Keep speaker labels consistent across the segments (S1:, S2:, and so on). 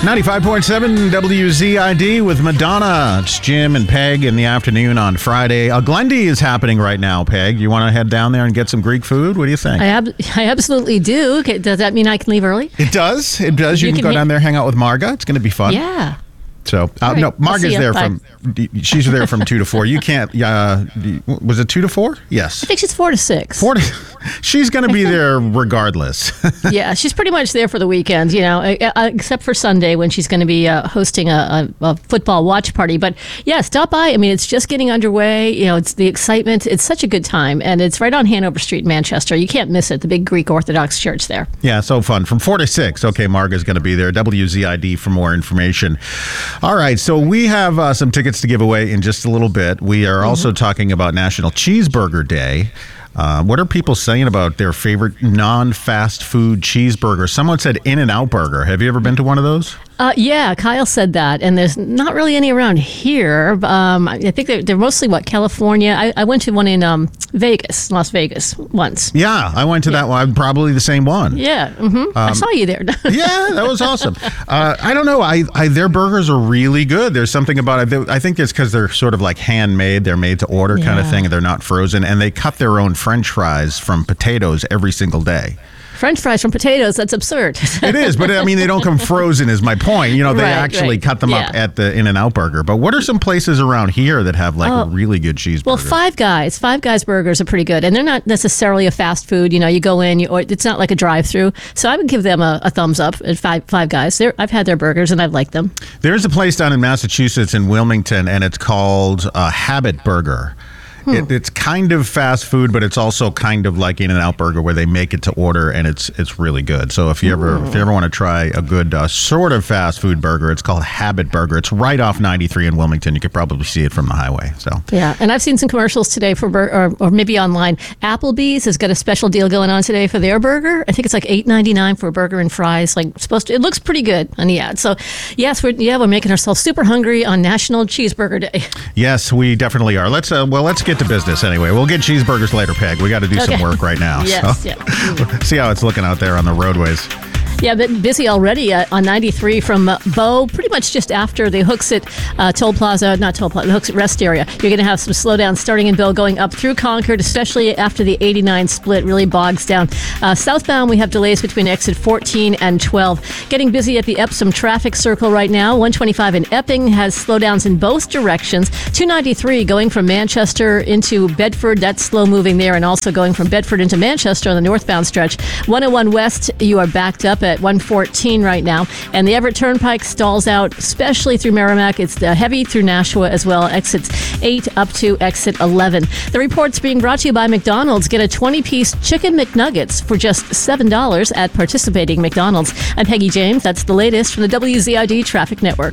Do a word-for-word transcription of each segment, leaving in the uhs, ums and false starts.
S1: ninety-five point seven W Z I D with Madonna. It's Jim and Peg in the afternoon on Friday. Uh, Glendy is happening right now, Peg. You want to head down there and get some Greek food? What do you think?
S2: I, ab- I absolutely do. Okay, does that mean I can leave early?
S1: It does. It does. You,
S2: You
S1: can,
S2: can
S1: go down there, hang out with Marga. It's going to be fun.
S2: Yeah.
S1: So, uh,
S2: right.
S1: no,
S2: I'll
S1: Marga's
S2: see ya.
S1: there
S2: Bye.
S1: from, she's there from two to four. You can't, uh, was it two to four? Yes.
S2: I think she's four to six.
S1: Four to, she's going to be there regardless.
S2: Yeah, she's pretty much there for the weekend, you know, uh, except for Sunday when she's going to be uh, hosting a, a, a football watch party. But yeah, stop by. I mean, it's just getting underway. You know, it's the excitement. It's such a good time. And it's right on Hanover Street in Manchester. You can't miss it. The big Greek Orthodox church there.
S1: Yeah, so fun. From four to six. Okay, Marga's going to be there. W Z I D for more information. All right, so we have uh, some tickets to give away in just a little bit. We are also mm-hmm. talking about National Cheeseburger Day. Uh, what are people saying about their favorite non-fast food cheeseburger? Someone said In-N-Out Burger. Have you ever been to one of those?
S2: Uh, yeah, Kyle said that, and there's not really any around here. Um, I think they're, they're mostly, what, California? I, I went to one in um, Vegas, Las Vegas, once.
S1: Yeah, I went to
S2: yeah.
S1: that one. Probably the same one.
S2: Yeah, mm-hmm. um, I saw you there.
S1: Yeah, that was awesome. Uh, I don't know. I, I their burgers are really good. There's something about it. I think it's because they're sort of like handmade. They're made to order kind
S2: yeah.
S1: of thing. They're not frozen, and they cut their own French fries from potatoes every single day.
S2: French fries from potatoes, that's absurd.
S1: It is, but I mean, they don't come frozen is my point. You know, they
S2: right,
S1: actually
S2: right.
S1: cut them
S2: yeah.
S1: up at the In-N-Out Burger. But what are some places around here that have like
S2: oh.
S1: really good cheeseburgers?
S2: Well, Five Guys. Five Guys burgers are pretty good. And they're not necessarily a fast food. You know, you go in, you, or it's not like a drive-through. So I would give them a, a thumbs up at Five, five Guys. They're, I've had their burgers and I've liked them.
S1: There's a place down in Massachusetts in Wilmington, and it's called uh, Habit Burger. Hmm. It, it's kind of fast food, but it's also kind of like In-N-Out Burger where they make it to order, and it's it's really good. So if you ever mm. if you ever want to try a good uh, sort of fast food burger, it's called Habit Burger. It's right off ninety-three in Wilmington. You could probably see it from the highway. So
S2: yeah, and I've seen some commercials today for bur- or, or maybe online. Applebee's has got a special deal going on today for their burger. I think it's like eight ninety-nine for a burger and fries. Like supposed to, it looks pretty good on the ad. So yes, we're yeah we're making ourselves super hungry on National Cheeseburger Day.
S1: Yes, we definitely are. Let's uh, well let's get to business anyway. We'll get cheeseburgers later, Peg. We got to do
S2: okay.
S1: some work right now.
S2: Yes,
S1: so.
S2: yeah. Mm.
S1: See how it's looking out there on the roadways.
S2: Yeah, but busy already uh, on ninety-three from uh, Bow, pretty much just after the Hooksett uh, Toll Plaza, not Toll Plaza, the Hooksett Rest area. You're going to have some slowdowns starting in Bow going up through Concord, especially after the eighty-nine split really bogs down. Uh, southbound, we have delays between exit fourteen and twelve. Getting busy at the Epsom traffic circle right now. one twenty-five in Epping has slowdowns in both directions. two ninety-three going from Manchester into Bedford, that's slow moving there, and also going from Bedford into Manchester on the northbound stretch. one oh one West, you are backed up at one fourteen right now, and the Everett Turnpike stalls out, especially through Merrimack. It's uh, heavy through Nashua as well, exits eight up to exit eleven. The report's being brought to you by McDonald's. Get a twenty-piece Chicken McNuggets for just seven dollars at participating McDonald's. I'm Peggy James. That's the latest from the W Z I D Traffic Network.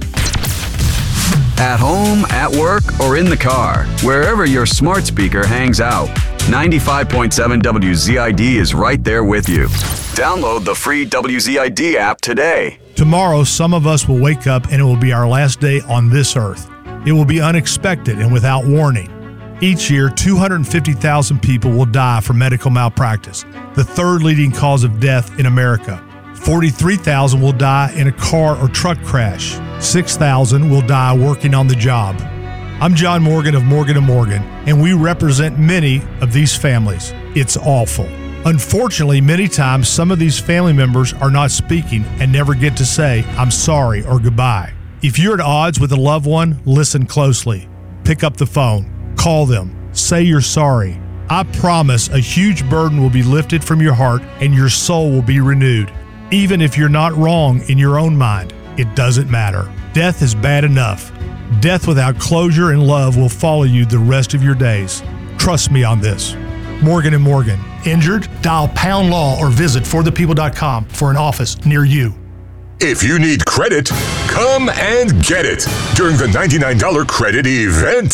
S3: At home, at work, or in the car, wherever your smart speaker hangs out, ninety-five point seven W Z I D is right there with you. Download the free W Z I D app today.
S4: Tomorrow, some of us will wake up and it will be our last day on this earth. It will be unexpected and without warning. Each year, two hundred fifty thousand people will die from medical malpractice, the third leading cause of death in America. forty-three thousand will die in a car or truck crash. six thousand will die working on the job. I'm John Morgan of Morgan and Morgan, and we represent many of these families. It's awful. Unfortunately, many times some of these family members are not speaking and never get to say, I'm sorry or goodbye. If you're at odds with a loved one, listen closely. Pick up the phone. Call them. Say you're sorry. I promise a huge burden will be lifted from your heart and your soul will be renewed. Even if you're not wrong in your own mind, it doesn't matter. Death is bad enough. Death without closure and love will follow you the rest of your days. Trust me on this. Morgan and Morgan. Injured? Dial pound law or visit for the people dot com for an office near you.
S5: If you need credit, come and get it during the ninety-nine dollars credit event.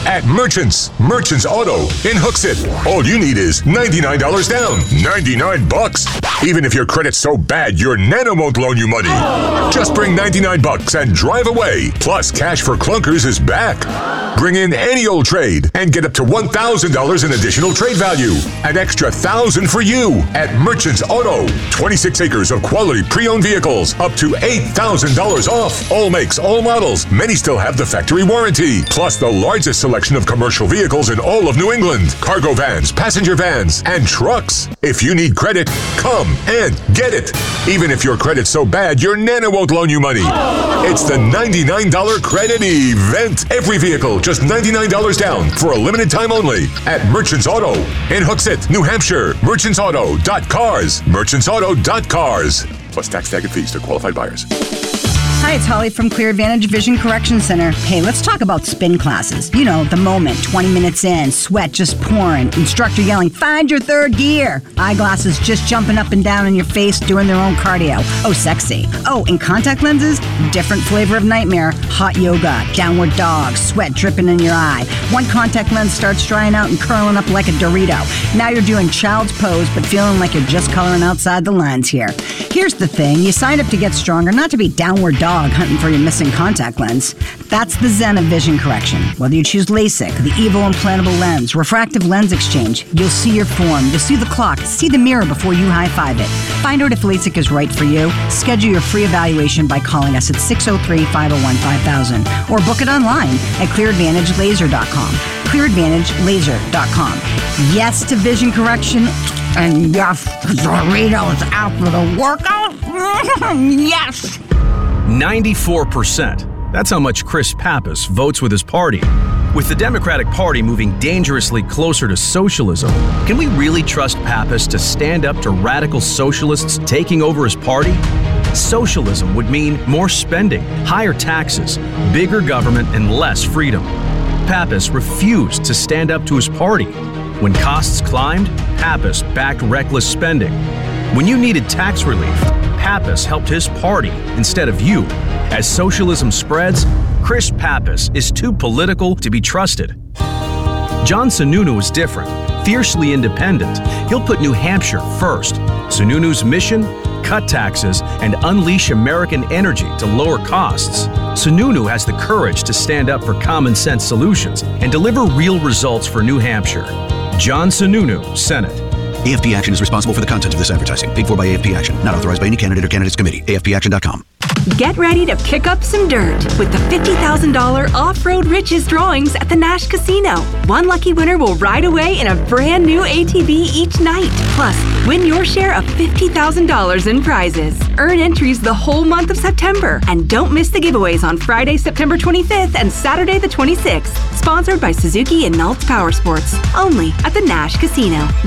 S5: at Merchants. Merchants Auto in Hooksett. All you need is ninety-nine dollars down. ninety-nine bucks. Even if your credit's so bad, your Nano won't loan you money. Just bring ninety-nine bucks and drive away. Plus, Cash for Clunkers is back. Bring in any old trade and get up to one thousand dollars in additional trade value. An extra one thousand dollars for you at Merchants Auto. twenty-six acres of quality pre-owned vehicles, up to eight thousand dollars off. All makes, all models. Many still have the factory warranty. Plus the largest selection of commercial vehicles in all of New England. Cargo vans, passenger vans, and trucks. If you need credit, come and get it. Even if your credit's so bad, your Nana won't loan you money. It's the ninety-nine dollars credit event. Every vehicle, just ninety-nine dollars down for a limited time only at Merchants Auto in Hooksett, New Hampshire. merchants auto dot cars. merchants auto dot cars. Plus tax, tag, and fees to qualified buyers.
S6: Hi, it's Holly from Clear Advantage Vision Correction Center. Hey, let's talk about spin classes. You know, the moment, twenty minutes in, sweat just pouring, instructor yelling, find your third gear. Eyeglasses just jumping up and down in your face doing their own cardio. Oh, sexy. Oh, and contact lenses, different flavor of nightmare, hot yoga, downward dog, sweat dripping in your eye. One contact lens starts drying out and curling up like a Dorito. Now you're doing child's pose, but feeling like you're just coloring outside the lines here. Here's the thing, you signed up to get stronger, not to be downward dog hunting for your missing contact lens. That's the zen of vision correction. Whether you choose LASIK, the EVO implantable lens, refractive lens exchange, you'll see your form, you'll see the clock, see the mirror before you high-five it. Find out if LASIK is right for you. Schedule your free evaluation by calling us at six oh three, five oh one, five thousand or book it online at clear advantage laser dot com. clear advantage laser dot com. Yes to vision correction, and yes to Doritos after the workout. Yes!
S7: ninety-four percent. That's how much Chris Pappas votes with his party. With the Democratic Party moving dangerously closer to socialism, can we really trust Pappas to stand up to radical socialists taking over his party? Socialism would mean more spending, higher taxes, bigger government, and less freedom. Pappas refused to stand up to his party. When costs climbed, Pappas backed reckless spending. When you needed tax relief, Pappas helped his party instead of you. As socialism spreads, Chris Pappas is too political to be trusted. John Sununu is different, fiercely independent. He'll put New Hampshire first. Sununu's mission? Cut taxes and unleash American energy to lower costs. Sununu has the courage to stand up for common sense solutions and deliver real results for New Hampshire. John Sununu, Senate.
S8: A F P Action is responsible for the content of this advertising. Paid for by A F P Action. Not authorized by any candidate or candidates committee. A F P action dot com.
S9: Get ready to pick up some dirt with the fifty thousand dollars Off-Road Riches drawings at the Nash Casino. One lucky winner will ride away in a brand new A T V each night. Plus, win your share of fifty thousand dollars in prizes. Earn entries the whole month of September. And don't miss the giveaways on Friday, September twenty-fifth and Saturday the twenty-sixth. Sponsored by Suzuki and Naltz Power Sports. Only at the Nash Casino.